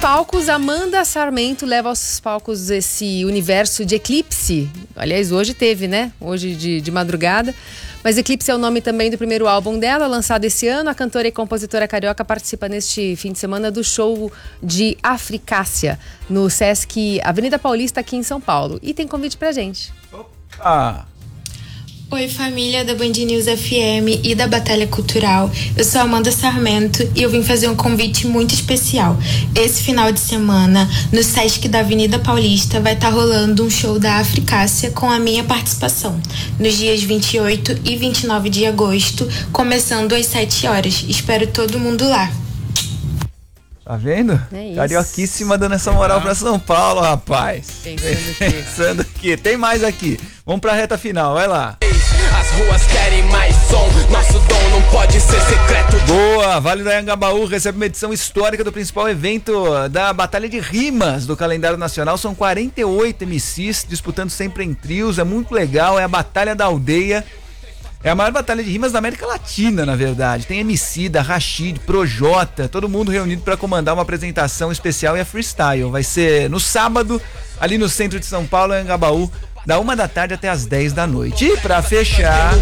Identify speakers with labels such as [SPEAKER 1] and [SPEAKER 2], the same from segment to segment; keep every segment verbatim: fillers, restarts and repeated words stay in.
[SPEAKER 1] palcos, Amanda Sarmento leva aos palcos esse universo de Eclipse. Aliás, hoje teve, né? Hoje de, de madrugada. Mas Eclipse é o nome também do primeiro álbum dela, lançado esse ano. A cantora e compositora carioca participa neste fim de semana do show de Africácia, no Sesc Avenida Paulista, aqui em São Paulo. E tem convite pra gente.
[SPEAKER 2] Ah.
[SPEAKER 3] Oi, família da Band News F M e da Batalha Cultural. Eu sou Amanda Sarmento e eu vim fazer um convite muito especial. Esse final de semana, no Sesc da Avenida Paulista, vai estar rolando um show da Africácia com a minha participação, nos dias vinte e oito e vinte e nove de agosto, começando às sete horas. Espero todo mundo lá.
[SPEAKER 2] Tá vendo?
[SPEAKER 1] É isso.
[SPEAKER 2] Carioquíssima dando essa moral ah. pra São Paulo, rapaz.
[SPEAKER 1] Pensando que...
[SPEAKER 2] Pensando que tem mais aqui. Vamos pra reta final, vai lá.
[SPEAKER 4] As ruas querem mais som, nosso dom não pode ser secreto.
[SPEAKER 2] Boa! Vale do Anhangabaú recebe uma edição histórica do principal evento da Batalha de Rimas do calendário nacional. São quarenta e oito M Cs disputando sempre em trios, é muito legal, é a Batalha da Aldeia. É a maior batalha de rimas da América Latina, na verdade. Tem M C, da Rashid, Projota, todo mundo reunido para comandar uma apresentação especial e a freestyle. Vai ser no sábado, ali no centro de São Paulo, em Anhangabaú, da uma da tarde até as dez da noite. E pra fechar...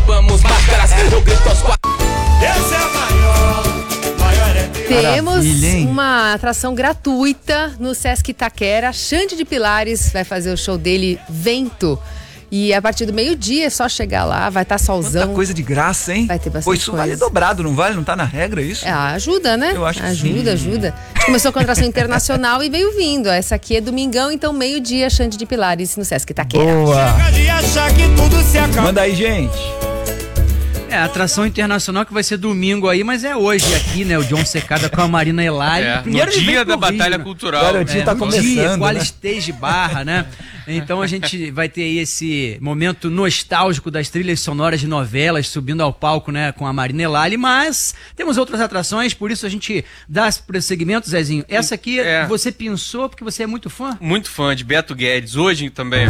[SPEAKER 1] Temos uma atração gratuita no Sesc Itaquera. Xande de Pilares vai fazer o show dele, Vento. E a partir do meio-dia é só chegar lá, vai estar tá solzão.
[SPEAKER 2] Quanta coisa de graça, hein?
[SPEAKER 1] Vai ter bastante
[SPEAKER 2] Pô, isso
[SPEAKER 1] coisa.
[SPEAKER 2] vale dobrado, não vale? Não tá na regra isso?
[SPEAKER 1] É, ajuda, né?
[SPEAKER 2] Eu acho que
[SPEAKER 1] ajuda,
[SPEAKER 2] sim.
[SPEAKER 1] ajuda. A gente começou com a atração internacional e veio vindo. Essa aqui é domingão, então meio-dia, Xande de Pilares no Sesc Itaquera.
[SPEAKER 2] Boa! Manda aí, gente.
[SPEAKER 5] É, a atração internacional que vai ser domingo aí, mas é hoje aqui, né? O John Secada com a Marina Elai.
[SPEAKER 6] É, no dia da Batalha
[SPEAKER 5] Rio,
[SPEAKER 6] Cultural.
[SPEAKER 2] Garotinho
[SPEAKER 5] é,
[SPEAKER 2] tá
[SPEAKER 5] no
[SPEAKER 2] começando,
[SPEAKER 5] dia, Qual
[SPEAKER 2] né?
[SPEAKER 5] Stage Barra, né? Então a gente vai ter aí esse momento nostálgico das trilhas sonoras de novelas subindo ao palco, né? Com a Marina Elai, mas temos outras atrações, por isso a gente dá prosseguimento, Zezinho. Essa aqui
[SPEAKER 6] É.
[SPEAKER 5] você pensou porque você é muito fã?
[SPEAKER 6] Muito fã de Beto Guedes, hoje também.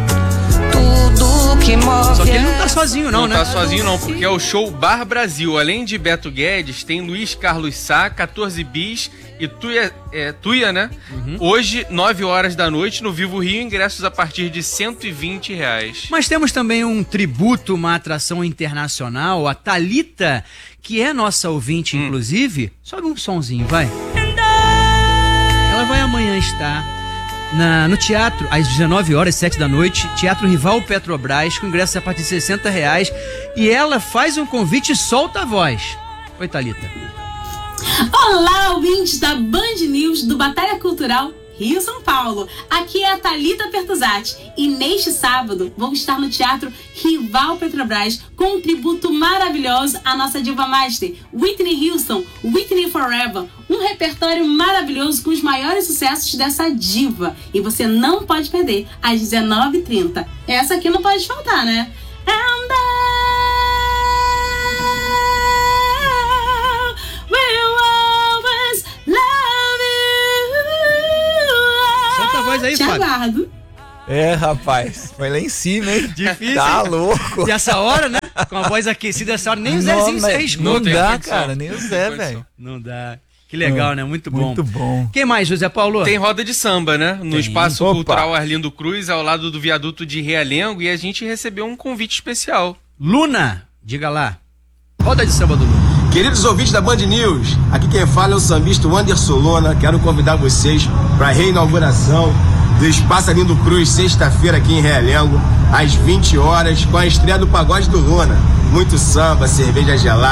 [SPEAKER 5] Só que ele não tá sozinho não,
[SPEAKER 6] Não
[SPEAKER 5] né?
[SPEAKER 6] tá sozinho não, porque é o show Bar Brasil. Além de Beto Guedes, tem Luiz Carlos Sá, quatorze bis e Tuia, é, Tuia, né? Uhum. Hoje, nove horas da noite, no Vivo Rio, ingressos a partir de cento e vinte reais.
[SPEAKER 5] Mas temos também um tributo, uma atração internacional, a Thalita, que é nossa ouvinte, hum. inclusive. Sobe um sonzinho, vai. Ela vai amanhã estar na, no teatro, às dezenove horas, sete da noite, Teatro Rival Petrobras, com ingressos a partir de sessenta reais. E ela faz um convite e solta a voz. Oi, Thalita.
[SPEAKER 7] Olá, ouvintes da Band News do Batalha Cultural Rio São Paulo. Aqui é a Thalita Pertuzati e neste sábado vou estar no Teatro Rival Petrobras com um tributo maravilhoso à nossa diva master, Whitney Houston, Whitney Forever, um repertório maravilhoso com os maiores sucessos dessa diva. E você não pode perder, às dezenove e trinta. Essa aqui não pode faltar, né? And I will always love you.
[SPEAKER 5] Solta a voz aí,
[SPEAKER 7] Te
[SPEAKER 5] Fábio.
[SPEAKER 7] aguardo.
[SPEAKER 2] É, rapaz, foi lá em cima, hein?
[SPEAKER 5] Difícil.
[SPEAKER 2] Tá louco.
[SPEAKER 5] E essa hora, né? Com a voz aquecida, essa hora nem o
[SPEAKER 2] Não,
[SPEAKER 5] Zezinho se
[SPEAKER 2] mas
[SPEAKER 5] arriscou.
[SPEAKER 2] Não,
[SPEAKER 6] Não tem
[SPEAKER 2] dá,
[SPEAKER 6] condição.
[SPEAKER 2] cara, nem o Zé, velho.
[SPEAKER 5] Não dá. Que legal,
[SPEAKER 2] É,
[SPEAKER 5] né? Muito bom.
[SPEAKER 2] Muito bom.
[SPEAKER 5] Quem mais, José Paulo?
[SPEAKER 6] Tem roda de samba, né? No
[SPEAKER 5] Tem.
[SPEAKER 6] Espaço
[SPEAKER 2] Opa.
[SPEAKER 6] Cultural Arlindo Cruz, ao lado do viaduto de Realengo, e a gente recebeu um convite especial.
[SPEAKER 5] Luna, diga lá. Roda de samba do Luna.
[SPEAKER 8] Queridos ouvintes da Band News, aqui quem fala é o sambista Anderson Luna. Quero convidar vocês para a reinauguração do Espaço Arlindo Cruz, sexta-feira aqui em Realengo, às vinte horas, com a estreia do Pagode do Luna. Muito samba, cerveja gelada.